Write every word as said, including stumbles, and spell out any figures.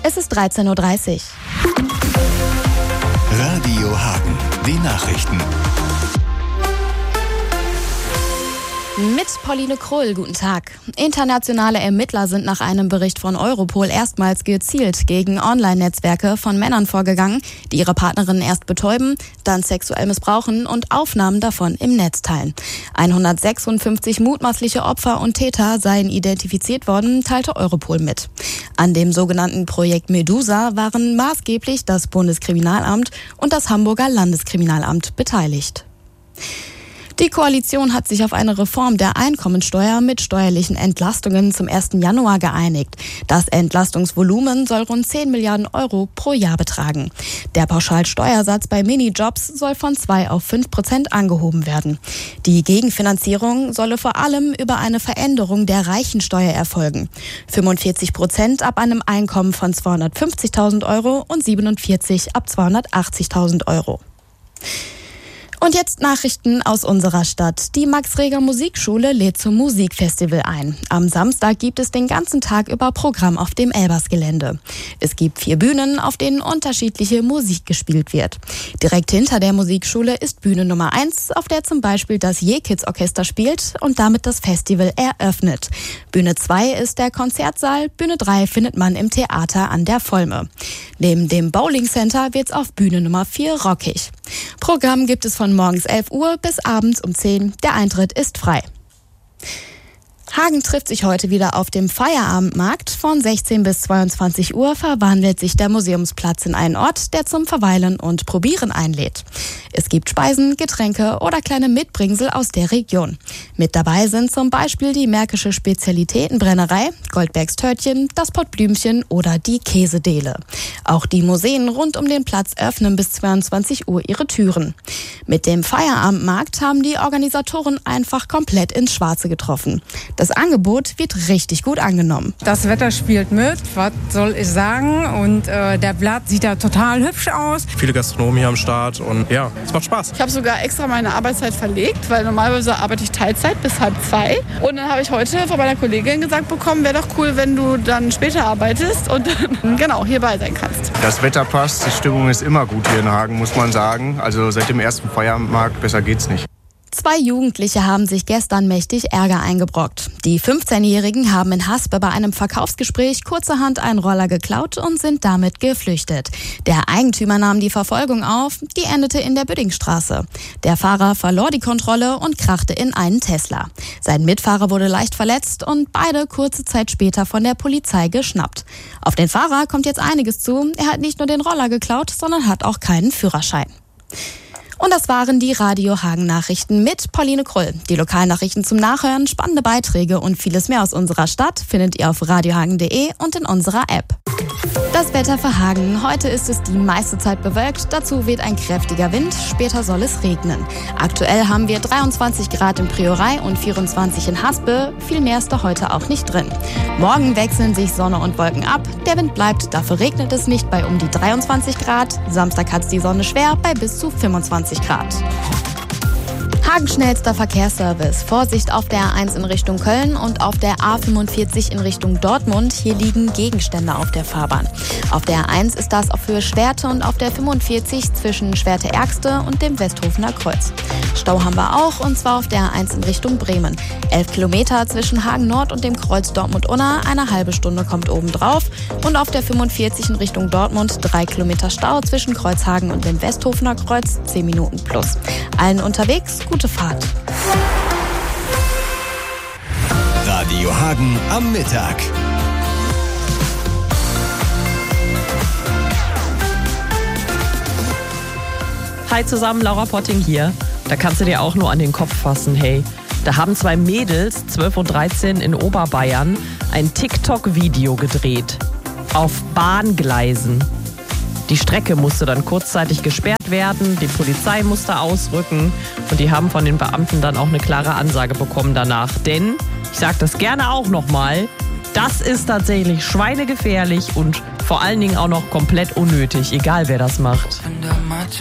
Es ist dreizehn Uhr dreißig. Radio Hagen, die Nachrichten. Mit Pauline Krull, guten Tag. Internationale Ermittler sind nach einem Bericht von Europol erstmals gezielt gegen Online-Netzwerke von Männern vorgegangen, die ihre Partnerinnen erst betäuben, dann sexuell missbrauchen und Aufnahmen davon im Netz teilen. hundertsechsundfünfzig mutmaßliche Opfer und Täter seien identifiziert worden, teilte Europol mit. An dem sogenannten Projekt Medusa waren maßgeblich das Bundeskriminalamt und das Hamburger Landeskriminalamt beteiligt. Die Koalition hat sich auf eine Reform der Einkommensteuer mit steuerlichen Entlastungen zum ersten Januar geeinigt. Das Entlastungsvolumen soll rund zehn Milliarden Euro pro Jahr betragen. Der Pauschalsteuersatz bei Minijobs soll von zwei auf fünf Prozent angehoben werden. Die Gegenfinanzierung solle vor allem über eine Veränderung der Reichensteuer erfolgen. fünfundvierzig Prozent ab einem Einkommen von zweihundertfünfzigtausend Euro und siebenundvierzig ab zweihundertachtzigtausend Euro. Und jetzt Nachrichten aus unserer Stadt. Die Max-Reger-Musikschule lädt zum Musikfestival ein. Am Samstag gibt es den ganzen Tag über Programm auf dem Elbers-Gelände. Es gibt vier Bühnen, auf denen unterschiedliche Musik gespielt wird. Direkt hinter der Musikschule ist Bühne Nummer eins, auf der zum Beispiel das Je-Kids-Orchester spielt und damit das Festival eröffnet. Bühne zwei ist der Konzertsaal, Bühne drei findet man im Theater an der Volme. Neben dem Bowling Center wird's auf Bühne Nummer vier rockig. Programm gibt es von morgens elf Uhr bis abends um zehn. Der Eintritt ist frei. Hagen trifft sich heute wieder auf dem Feierabendmarkt. Von sechzehn bis zweiundzwanzig Uhr verwandelt sich der Museumsplatz in einen Ort, der zum Verweilen und Probieren einlädt. Es gibt Speisen, Getränke oder kleine Mitbringsel aus der Region. Mit dabei sind zum Beispiel die märkische Spezialitätenbrennerei, Goldbergs Törtchen, das Pottblümchen oder die Käsedele. Auch die Museen rund um den Platz öffnen bis zweiundzwanzig Uhr ihre Türen. Mit dem Feierabendmarkt haben die Organisatoren einfach komplett ins Schwarze getroffen. Das Angebot wird richtig gut angenommen. Das Wetter spielt mit, was soll ich sagen? Und äh, der Blatt sieht da total hübsch aus. Viele Gastronomen hier am Start und ja, es macht Spaß. Ich habe sogar extra meine Arbeitszeit verlegt, weil normalerweise arbeite ich Teilzeit bis halb zwei. Und dann habe ich heute von meiner Kollegin gesagt bekommen, wäre doch cool, wenn du dann später arbeitest und dann genau hierbei sein kannst. Das Wetter passt, die Stimmung ist immer gut hier in Hagen, muss man sagen. Also seit dem ersten Feierabendmarkt, besser geht's nicht. Zwei Jugendliche haben sich gestern mächtig Ärger eingebrockt. Die fünfzehnjährigen haben in Haspe bei einem Verkaufsgespräch kurzerhand einen Roller geklaut und sind damit geflüchtet. Der Eigentümer nahm die Verfolgung auf, die endete in der Büddingstraße. Der Fahrer verlor die Kontrolle und krachte in einen Tesla. Sein Mitfahrer wurde leicht verletzt und beide kurze Zeit später von der Polizei geschnappt. Auf den Fahrer kommt jetzt einiges zu. Er hat nicht nur den Roller geklaut, sondern hat auch keinen Führerschein. Und das waren die Radio Hagen Nachrichten mit Pauline Krull. Die Lokalnachrichten zum Nachhören, spannende Beiträge und vieles mehr aus unserer Stadt findet ihr auf radiohagen punkt de und in unserer App. Das Wetter für Hagen. Heute ist es die meiste Zeit bewölkt. Dazu weht ein kräftiger Wind. Später soll es regnen. Aktuell haben wir dreiundzwanzig Grad in Priorei und vierundzwanzig in Haspe. Viel mehr ist da heute auch nicht drin. Morgen wechseln sich Sonne und Wolken ab. Der Wind bleibt, dafür regnet es nicht bei um die dreiundzwanzig Grad. Samstag hat es die Sonne schwer bei bis zu fünfundzwanzig Grad. Hagen schnellster Verkehrsservice. Vorsicht auf der A eins in Richtung Köln und auf der A fünfundvierzig in Richtung Dortmund. Hier liegen Gegenstände auf der Fahrbahn. Auf der A eins ist das auf Höhe Schwerte und auf der fünfundvierzig zwischen Schwerte-Ergste und dem Westhofener Kreuz. Stau haben wir auch, und zwar auf der A eins in Richtung Bremen. Elf Kilometer zwischen Hagen Nord und dem Kreuz Dortmund-Unna. Eine halbe Stunde kommt oben drauf. Und auf der fünfundvierzig in Richtung Dortmund drei Kilometer Stau zwischen Kreuzhagen und dem Westhofener Kreuz. Zehn Minuten plus. Allen unterwegs gute Fahrt. Radio Hagen am Mittag. Hi zusammen, Laura Potting hier. Da kannst du dir auch nur an den Kopf fassen, hey. Da haben zwei Mädels, zwölf und dreizehn, in Oberbayern ein TikTok-Video gedreht. Auf Bahngleisen. Die Strecke musste dann kurzzeitig gesperrt werden, die Polizei musste ausrücken und die haben von den Beamten dann auch eine klare Ansage bekommen danach. Denn, ich sage das gerne auch nochmal, das ist tatsächlich schweinegefährlich und vor allen Dingen auch noch komplett unnötig, egal wer das macht.